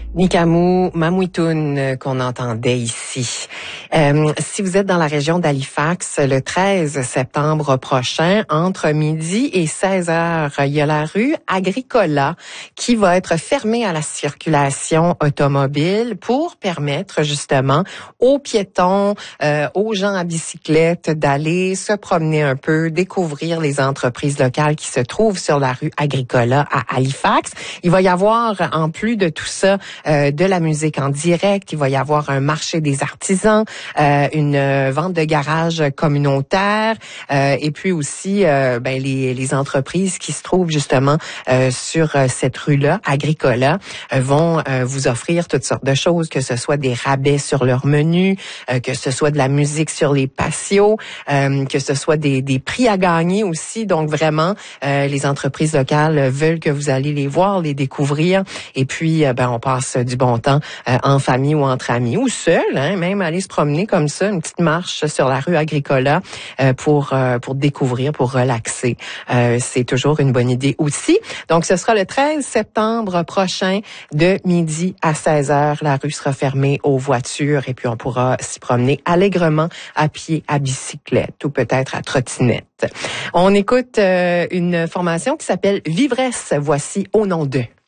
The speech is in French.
Nikamou Mamouitoun qu'on entendait ici. Si vous êtes dans la région d'Halifax, le 13 septembre prochain, entre midi et 16 heures, il y a la rue Agricola qui va être fermée à la circulation automobile pour permettre justement aux piétons, aux gens à bicyclette d'aller se promener un peu, découvrir les entreprises locales qui se trouvent sur la rue Agricola à Halifax. Il va y avoir, en plus de tout ça, de la musique en direct. Il va y avoir un marché des artisans, une vente de garage communautaire, et puis aussi les entreprises qui se trouvent justement sur cette rue-là, Agricola, vont vous offrir toutes sortes de choses, que ce soit des rabais sur leur menu, que ce soit de la musique sur les patios, que ce soit des prix à gagner aussi. Donc vraiment, les entreprises locales veulent que vous allez les voir, les découvrir, et puis on passe du bon temps en famille ou entre amis ou seul, même aller se promener comme ça, une petite marche sur la rue Agricola pour découvrir, pour relaxer. C'est toujours une bonne idée aussi. Donc ce sera le 13 septembre prochain de midi à 16 heures. La rue sera fermée aux voitures et puis on pourra s'y promener allègrement à pied, à bicyclette ou peut-être à trottinette. On écoute une formation qui s'appelle Vivresse. Voici Au nom d'eux.